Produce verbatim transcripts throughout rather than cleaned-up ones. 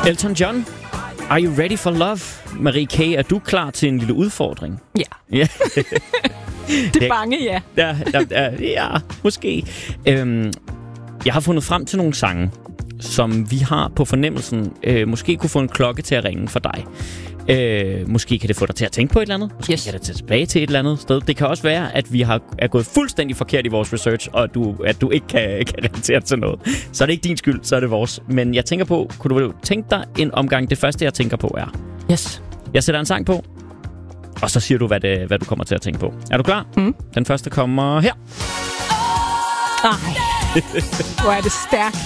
Elton John, Are You Ready for Love? Marie K., er du klar til en lille udfordring? Ja. Ja. Det er bange, ja. Ja, ja, ja, ja måske. Øhm, jeg har fundet frem til nogle sange, som vi har på fornemmelsen, øh, måske kunne få en klokke til at ringe for dig. Øh, måske kan det få dig til at tænke på et eller andet. Måske yes. kan det tage tilbage til et eller andet sted. Det kan også være, at vi har, er gået fuldstændig forkert i vores research, og du, at du ikke kan, kan relatere til noget. Så er det ikke din skyld, så er det vores. Men jeg tænker på, kunne du tænke dig en omgang? Det første, jeg tænker på er... Yes. Jeg sætter en sang på, og så siger du, hvad, det, hvad du kommer til at tænke på. Er du klar? Mm. Den første kommer her. Ej, hvor er det stærkt.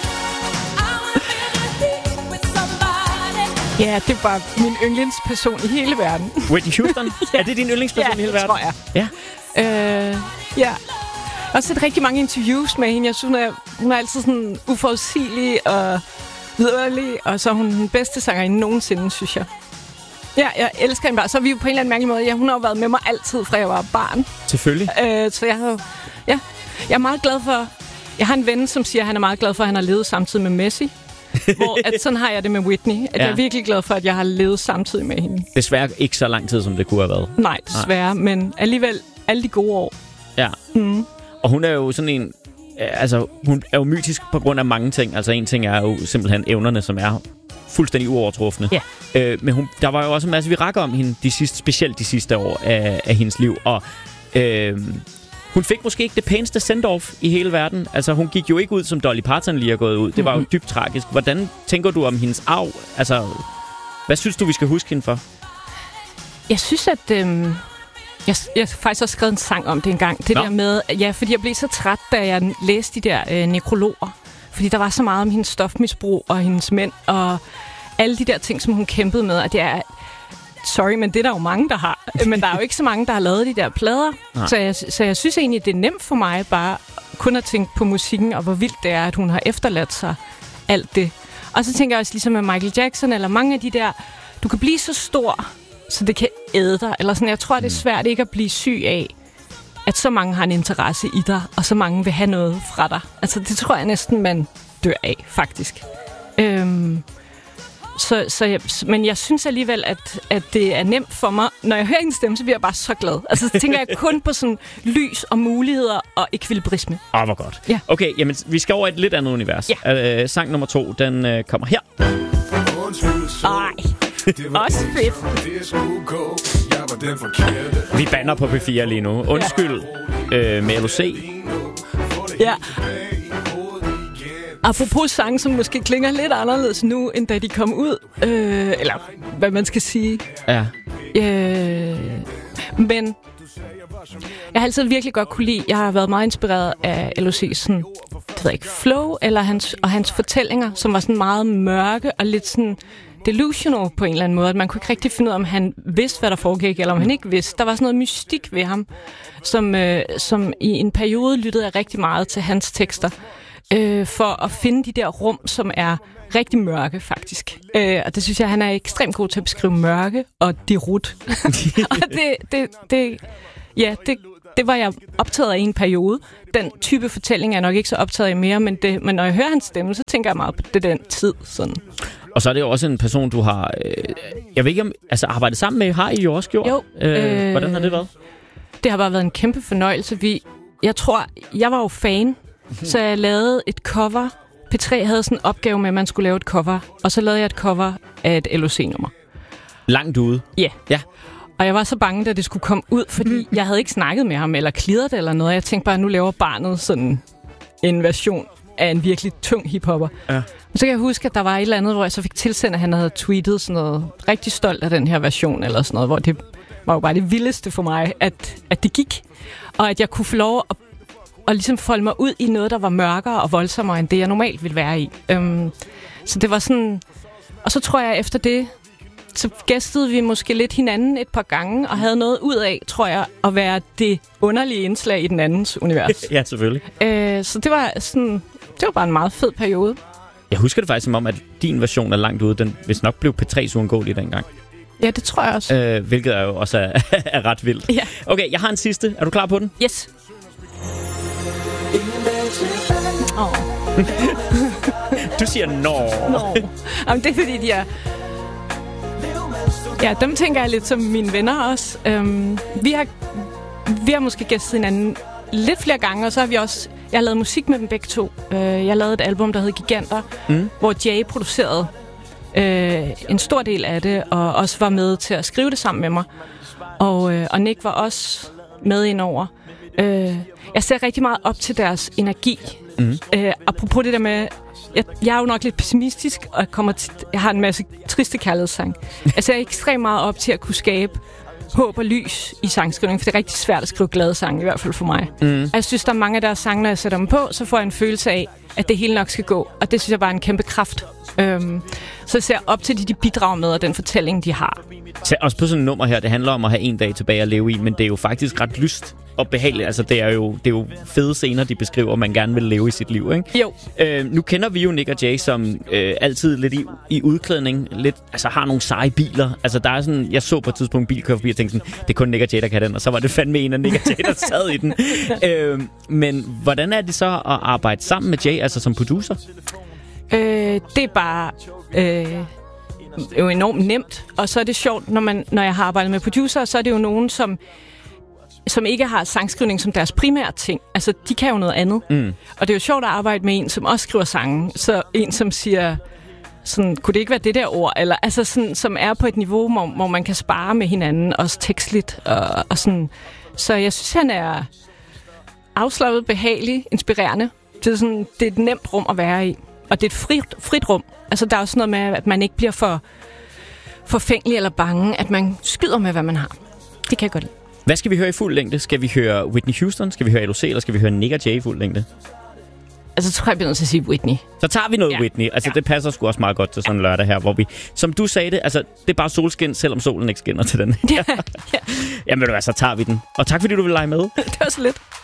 Ja, det var min yndlingsperson i hele verden. Whitney Houston? Ja. Er det din yndlingsperson ja, i hele verden? Ja, det tror jeg. Ja. Øh, ja. Jeg har også set rigtig mange interviews med hende. Jeg synes, hun er, hun er altid sådan uforudsigelig og vidunderlig, og så er hun den bedste sangerinde nogensinde, synes jeg. Ja, jeg elsker hende bare. Så er vi jo på en eller anden mærkelig måde. Ja, hun har jo været med mig altid, fra jeg var barn. Selvfølgelig. Øh, så jeg har ja, jeg er meget glad for... Jeg har en ven, som siger, at han er meget glad for, at han har levet samtidig med Messi. Hvor at sådan har jeg det med Whitney. At ja. Jeg er virkelig glad for, at jeg har levet samtidig med hende. Desværre ikke så lang tid, som det kunne have været. Nej, desværre. Nej. Men alligevel alle de gode år. Ja. Mm. Og hun er jo sådan en... Altså, hun er jo mytisk på grund af mange ting. Altså, en ting er jo simpelthen evnerne, som er fuldstændig uovertrufne. Ja. Øh, men hun, der var jo også en masse virakker om hende, de sidste, specielt de sidste år af, af hendes liv. Og øh, hun fik måske ikke det pæneste send-off i hele verden. Altså, hun gik jo ikke ud, som Dolly Parton lige er gået ud. Det var jo dybt tragisk. Hvordan tænker du om hendes arv? Altså, hvad synes du, vi skal huske hende for? Jeg synes, at... Øh... Jeg, jeg har faktisk også skrevet en sang om det engang. Det Nå. der med... Ja, fordi jeg blev så træt, da jeg læste de der øh, nekrologer. Fordi der var så meget om hendes stofmisbrug og hendes mænd og alle de der ting, som hun kæmpede med. Og det er... Sorry, men det er der jo mange, der har. Men der er jo ikke så mange, der har lavet de der plader. Så jeg, så jeg synes egentlig, det er nemt for mig bare kun at tænke på musikken, og hvor vildt det er, at hun har efterladt sig alt det. Og så tænker jeg også ligesom med Michael Jackson, eller mange af de der... Du kan blive så stor, så det kan æde dig. Eller sådan, jeg tror, det er svært ikke at blive syg af, at så mange har en interesse i dig, og så mange vil have noget fra dig. Altså, det tror jeg næsten, man dør af, faktisk. Øhm... Så, så jeg, men jeg synes alligevel, at, at det er nemt for mig. Når jeg hører hendes stemme, så bliver jeg bare så glad. Altså, så tænker jeg kun på sådan lys og muligheder og ekvilibrisme. Åh, oh, hvor godt. Ja. Okay, jamen, vi skal over et lidt andet univers. Ja. Uh, sang nummer to, den uh, kommer her. Ej, også fedt. Vi bander på P fire lige nu. Undskyld ja. uh, med L O C. Ja. Apropos sange, som måske klinger lidt anderledes nu, end da de kom ud. Øh, eller hvad man skal sige. Ja. Øh, men jeg har altid virkelig godt kunne lide, jeg har været meget inspireret af L O C's sådan, det ved jeg ikke, flow, eller hans, og hans fortællinger, som var sådan meget mørke og lidt sådan delusional på en eller anden måde. At man kunne ikke rigtig finde ud af, om han vidste, hvad der foregik, eller om han ikke vidste. Der var sådan noget mystik ved ham, som, øh, som i en periode lyttede jeg rigtig meget til hans tekster. Øh, for at finde de der rum, som er rigtig mørke, faktisk. Øh, og det synes jeg, han er ekstremt god til at beskrive mørke og derut. og det, det, det, ja, det, det var jeg optaget af i en periode. Den type fortælling er jeg nok ikke så optaget af mere, men, det, men når jeg hører hans stemme, så tænker jeg meget på det den tid. Sådan. Og så er det jo også en person, du har... Øh, jeg ved ikke om... Altså, arbejdet sammen med, har I jo også gjort? Jo. Øh, øh, hvordan har det været? Det har bare været en kæmpe fornøjelse. Vi, jeg tror, jeg var jo fan, så jeg lavede et cover. P tre havde sådan en opgave med, at man skulle lave et cover. Og så lavede jeg et cover af et L O C-nummer. Langt ude? Yeah. Ja. Og jeg var så bange, da det skulle komme ud, fordi jeg havde ikke snakket med ham eller klidret eller noget. Jeg tænkte bare, nu laver barnet sådan en version af en virkelig tung hiphopper. Ja. Og så kan jeg huske, at der var et eller andet, hvor jeg så fik tilsendt, at han havde tweetet sådan noget rigtig stolt af den her version, eller sådan noget, hvor det var jo bare det vildeste for mig, at, at det gik. Og at jeg kunne få lov at og ligesom folde mig ud i noget, der var mørkere og voldsommere, end det, jeg normalt ville være i. Um, så det var sådan... Og så tror jeg, efter det, så gæstede vi måske lidt hinanden et par gange, og havde noget ud af, tror jeg, at være det underlige indslag i den andens univers. Ja, selvfølgelig. Uh, så det var sådan... Det var bare en meget fed periode. Jeg husker det faktisk som om, at din version er langt ude. Den vist nok blev P tre's uundgåelig dengang. Ja, det tror jeg også. Uh, hvilket er jo også er, er ret vildt. Ja. Okay, jeg har en sidste. Er du klar på den? Yes. Oh. Du siger nå. Nå. Jamen, det er fordi, de er... Ja, dem tænker jeg lidt som mine venner også. Øhm, vi, har, vi har måske gæstet hinanden lidt flere gange, og så har vi også... Jeg har lavet musik med dem begge to. Uh, jeg lavede et album, der hed Giganter, mm. hvor Jay producerede uh, en stor del af det, og også var med til at skrive det sammen med mig. Og, uh, og Nick var også med indover. Uh, jeg ser rigtig meget op til deres energi. Mm. Uh, apropos det der med... Jeg, jeg er jo nok lidt pessimistisk, og jeg, kommer til, jeg har en masse triste kærlighedssange. Altså, jeg er ekstremt meget op til at kunne skabe håb og lys i sangskrivning, for det er rigtig svært at skrive glade sange, i hvert fald for mig. Mm. Jeg synes, der er mange af deres sange, når jeg sætter dem på, så får jeg en følelse af, at det hele nok skal gå, og det synes jeg bare er en kæmpe kraft. Øhm, så jeg ser op til de, de bidrager med, og den fortælling, de har. Så også på sådan et nummer her, det handler om at have en dag tilbage at leve i, men det er jo faktisk ret lyst og behageligt. Altså, det er jo, det er jo fede scener, de beskriver, man gerne vil leve i sit liv, ikke? Jo. Øh, nu kender vi jo Nick og Jay som øh, altid lidt i, i udklædning, lidt, altså har nogle seje biler. Altså, der er sådan, jeg så på et tidspunkt en bil køre forbi og tænkte sådan, det er kun Nick og Jay, der kan den, og så var det fandme en af Nick og Jay, der sad i den. øh, men hvordan er det så at arbejde sammen med Jay, altså som producer? Øh, det er bare øh, jo enormt nemt, og så er det sjovt, når, man, når jeg har arbejdet med producer, så er det jo nogen, som, som ikke har sangskrivning som deres primære ting. Altså, de kan jo noget andet. Mm. Og det er jo sjovt at arbejde med en, som også skriver sange. Så en, som siger, sådan, kunne det ikke være det der ord? Eller, altså, sådan, som er på et niveau, hvor, hvor man kan spare med hinanden, også tekstligt. Og, og sådan. Så jeg synes, han er afslappet, behagelig, inspirerende. Det er, sådan, det er et nemt rum at være i. Og det er et frit, frit rum. Altså, der er også noget med, at man ikke bliver for forfængelig eller bange, at man skyder med, hvad man har. Det kan jeg godt lide. Hvad skal vi høre i fuld længde? Skal vi høre Whitney Houston? Skal vi høre L O C? Eller skal vi høre Nick og Jay i fuld længde? Altså, så tror jeg, jeg bliver nødt til at sige Whitney. Så tager vi noget ja. Whitney. Altså, ja. Det passer sgu også meget godt til sådan en lørdag her, hvor vi... Som du sagde det, altså, det er bare solskin, selvom solen ikke skinner til den. Ja, ja. Jamen, ved du hvad, så tager vi den. Og tak, fordi du ville lege med. Det var så lidt.